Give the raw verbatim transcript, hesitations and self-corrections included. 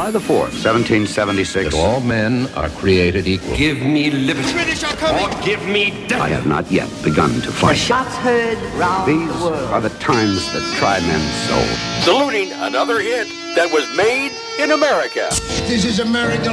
July the fourth, seventeen seventy-six. That all men are created equal. Give me liberty. British are coming. Or give me death. I have not yet begun to fight. The shots heard round These the world. are the times that try men's soul. Saluting another hit that was made in America. This is America.